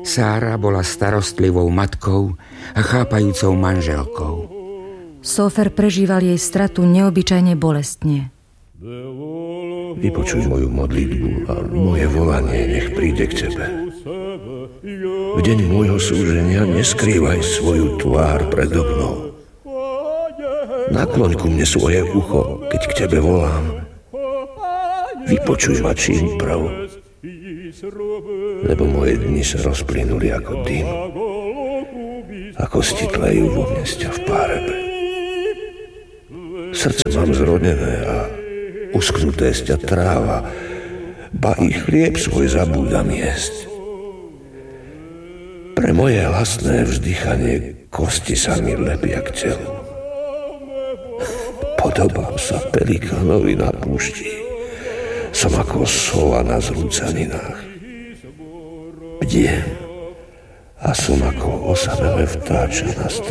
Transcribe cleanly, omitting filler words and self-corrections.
Sára bola starostlivou matkou a chápajúcou manželkou. Sófer prežíval jej stratu neobyčajne bolestne. Vypočuj moju modlitbu a moje volanie nech príde k tebe. V deň môjho súženia neskrývaj svoju tvár predo mnou. Nakloň ku mne svoje ucho, keď k tebe volám. Vypočuj ma čím prav, lebo moje dni sa rozplynuli ako dym, ako stitlejú vo mne v párebe. Srdce mám zrodené a uschnuté sťa tráva, ba i chlieb svoj zabúdam jesť. Pre moje hlasné vzdychanie kosti sa mi lepia k telu. Podobám sa pelikánovi na púšti. Som ako sova na zrúcaninách. Bdiem a som ako osamelé vtáča na